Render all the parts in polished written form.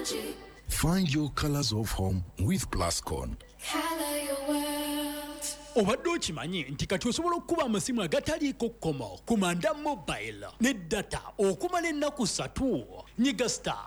Find your colors of home with Plascon. Color your world. Obadde okimanyi nti kati osobola okuba amasimu agataliiko kkomo ku Manda Mobile ne data okumala ennaku 3 nyiga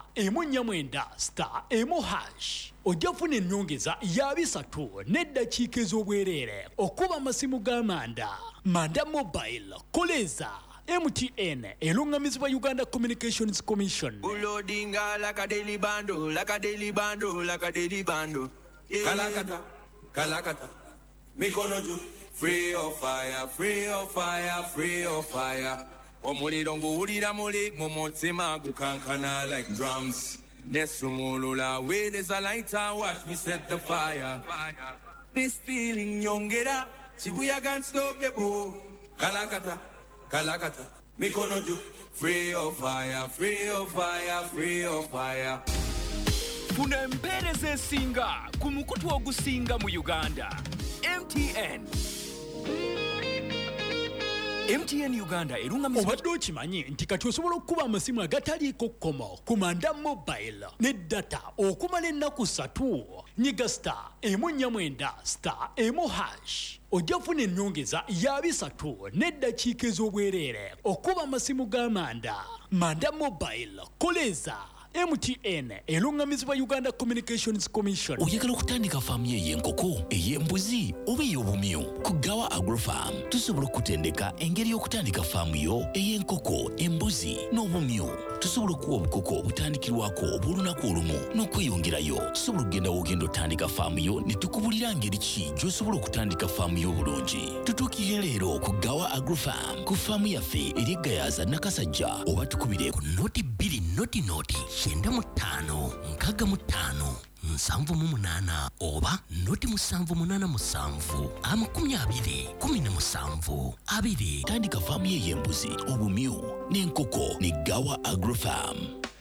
*149*1#. Ojja kufuna ennyongeza ya 3 n'eddakiika ez'obwereere okuba amasimu ga Manda Mobile. Koleza MTN elungamizibwa Uganda Communications Commission. Ulodinga like a daily bando, like a daily bando, like a daily bando. Kalakata. Mikono juu, free of fire, free of fire, free of fire. Omuliro nguwulira muli mumutima gukankana like drums. Nesumulula, where there's a lighter, watch me set the fire. This feeling yongera, Shibuya can't stop the boom. Kalakata, mikono juu, free of fire, free of fire, free of fire. Funa empeereza esinga ku mukutu ogusinga mu Uganda. MTN Uganda erungamizibwa. Obadde okimanyi nti kati osobola okuba amasimu agataliiko kkomo ku Manda Mobile ne data okumala ennaku 3 nyiga *149*1#. Ojja kufuna ennyongeza ya 3 n'eddakiika ez'obwereere okuba amasimu ga Manda Mobile. Koleza MTN elungamizibwa Uganda Communications Commission. Oyagala okutandika faamu y'enkoko, ey'embuzi oba ey'obumyu? Ku Gawa Agrofarm tusobola okutendeka engeri y'okutandika faamu yo ey'enkoko, embuzi n'obumyu. Tusobola okuwa obukoko obutandikirwako obw'olunaku olumu n'okweyongerayo. Tusobola okugenda w'ogenda otandika faamu yo ne tukubulira ngeri ki gy'osobola okutandika faamu yo obulungi. Tutuukirire leero ku Gawa Agrofarm ku faamu yaffe eri Gayaza Nakasajja, oba tukubire ku noti 2 noti 95 65 78 oba noti 787 20 17 tandika faamu y'embuzi, obumyu n'enkoko ne Gawa Agrofarm.